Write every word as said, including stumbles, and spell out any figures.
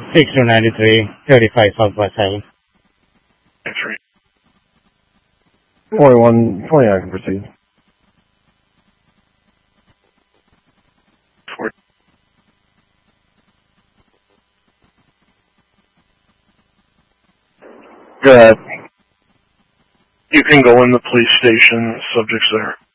six two ninety-three, thirty-five Southwest Highway. That's right. forty-one twenty, I can proceed. Four. Go ahead. You can go in the police station. Subject's there.